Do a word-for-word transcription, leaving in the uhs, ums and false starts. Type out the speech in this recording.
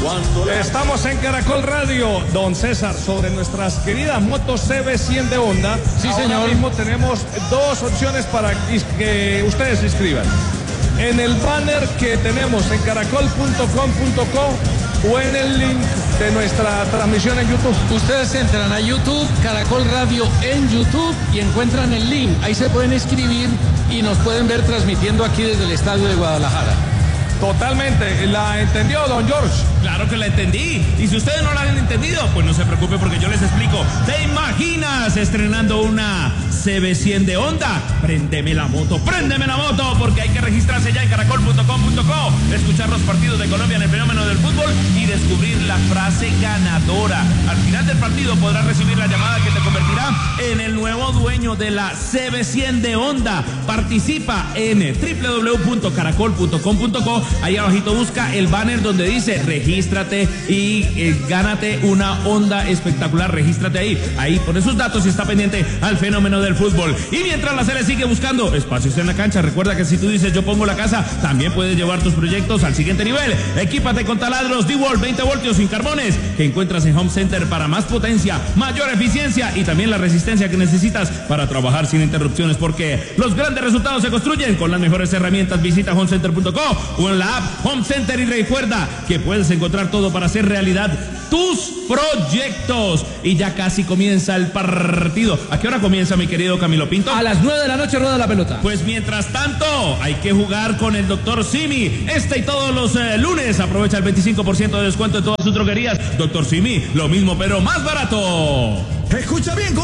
Estamos en Caracol Radio, don César, sobre nuestras queridas motos C B cien de Honda. Sí, Ahora señor. mismo tenemos dos opciones para que ustedes se inscriban. En el banner que tenemos en caracol punto com punto co o en el link de nuestra transmisión en YouTube. Ustedes entran a YouTube, Caracol Radio en YouTube, y encuentran el link. Ahí se pueden inscribir y nos pueden ver transmitiendo aquí desde el estadio de Guadalajara. Totalmente. ¿La entendió, don George? Claro que la entendí. Y si ustedes no la han entendido, pues no se preocupe porque yo les explico. ¿Te imaginas estrenando una C B cien de Honda? Préndeme la moto, préndeme la moto, porque hay que registrarse ya en caracol punto com punto co, escuchar los partidos de Colombia en el fenómeno del fútbol y descubrir la frase ganadora. Al final del partido podrás recibir la llamada que te convertirá en el nuevo dueño de la C B cien de Honda. Participa en doble u doble u doble u punto caracol punto com punto co. Ahí abajito busca el banner donde dice regístrate y eh, gánate una Honda espectacular. Regístrate ahí. Ahí pone sus datos y está pendiente al fenómeno del fútbol. Y mientras la Sele sigue buscando espacios en la cancha, recuerda que si tú dices yo pongo la casa, también puedes llevar tus proyectos al siguiente nivel. Equípate con taladros D-Wall veinte voltios sin carbones que encuentras en Home Center para más potencia, mayor eficiencia y también la resistencia que necesitas para trabajar sin interrupciones, porque los grandes resultados se construyen con las mejores herramientas. Visita home center punto co o en la app Home Center y recuerda que puedes encontrar todo para hacer realidad tus proyectos. Y ya casi comienza el partido. ¿A qué hora comienza, mi querido Camilo Pinto? A las nueve de la noche rueda la pelota. Pues mientras tanto, hay que jugar con el doctor Simi. Este y todos los eh, lunes aprovecha el veinticinco por ciento de descuento en todas sus droguerías. doctor Simi, lo mismo pero más barato. Escucha bien.